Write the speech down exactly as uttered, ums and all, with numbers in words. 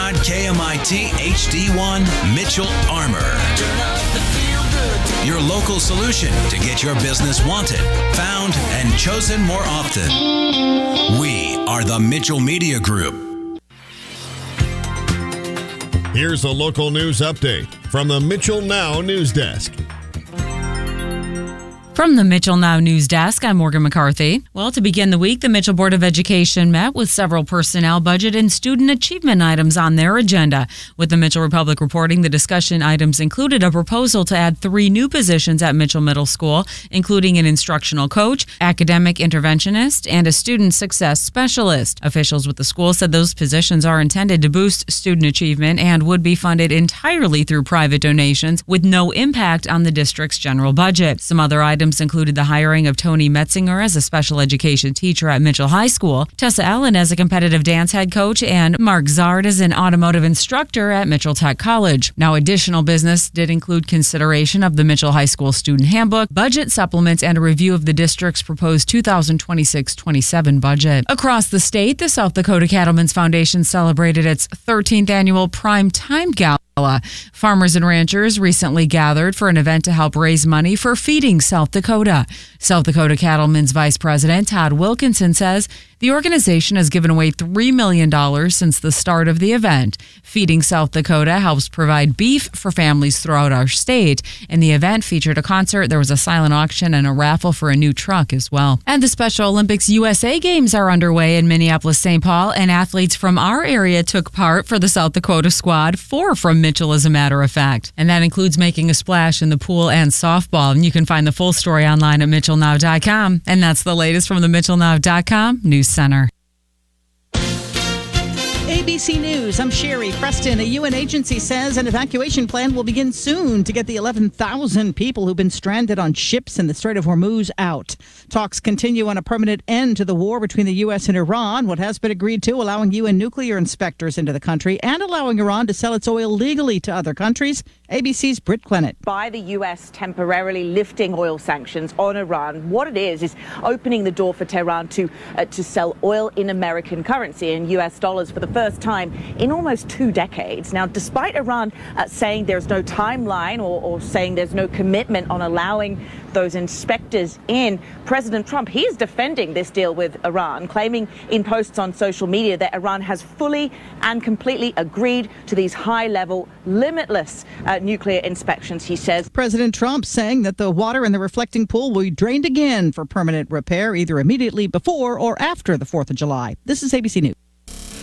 got K M I T H D one Mitchell Armor. Your local solution to get your business wanted, found, and chosen more often. We are the Mitchell Media Group. Here's a local news update from the Mitchell Now News Desk. From the Mitchell Now News Desk, I'm Morgan McCarthy. Well, to begin the week, the Mitchell Board of Education met with several personnel, budget, and student achievement items on their agenda. With the Mitchell Republic reporting, the discussion items included a proposal to add three new positions at Mitchell Middle School, including an instructional coach, academic interventionist, and a student success specialist. Officials with the school said those positions are intended to boost student achievement and would be funded entirely through private donations with no impact on the district's general budget. Some other items included the hiring of Tony Metzinger as a special education teacher at Mitchell High School, Tessa Allen as a competitive dance head coach, and Mark Zard as an automotive instructor at Mitchell Tech College. Now, additional business did include consideration of the Mitchell High School student handbook, budget supplements, and a review of the district's proposed two thousand twenty-six twenty-seven budget. Across the state, the South Dakota Cattlemen's Foundation celebrated its thirteenth annual Prime Time Gala. Farmers and ranchers recently gathered for an event to help raise money for Feeding South Dakota. South Dakota Cattlemen's Vice President Todd Wilkinson says the organization has given away three million dollars since the start of the event. Feeding South Dakota helps provide beef for families throughout our state, and the event featured a concert, there was a silent auction, and a raffle for a new truck as well. And the Special Olympics U S A Games are underway in Minneapolis, Saint Paul, and athletes from our area took part for the South Dakota squad, four from Mitchell as a matter of fact. And that includes making a splash in the pool and softball. And you can find the full story online at mitchell now dot com. And that's the latest from the mitchell now dot com News Center. A B C News, I'm Sherry Preston. A U N agency says an evacuation plan will begin soon to get the eleven thousand people who've been stranded on ships in the Strait of Hormuz out. Talks continue on a permanent end to the war between the U S and Iran. What has been agreed to, allowing U N nuclear inspectors into the country and allowing Iran to sell its oil legally to other countries. A B C's Britt Clennett. By the U S temporarily lifting oil sanctions on Iran, what it is is opening the door for Tehran to uh, to sell oil in American currency, in U S dollars, for the first time in almost two decades. Now, despite Iran uh, saying there's no timeline or, or saying there's no commitment on allowing those inspectors in, President Trump, he's defending this deal with Iran, claiming in posts on social media that Iran has fully and completely agreed to these high-level, limitless uh, nuclear inspections, he says. President Trump saying that the water in the reflecting pool will be drained again for permanent repair, either immediately before or after the fourth of July. This is A B C News.